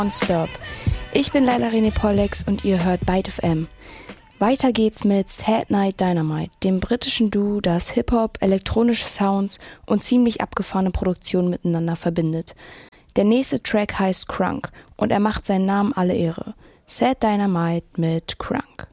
Nonstop. Ich bin Laila René Pollex und ihr hört Byte FM. Weiter geht's mit Sad Night Dynamite, dem britischen Duo, das Hip-Hop, elektronische Sounds und ziemlich abgefahrene Produktionen miteinander verbindet. Der nächste Track heißt Crunk und er macht seinen Namen alle Ehre. Sad Dynamite mit Crunk.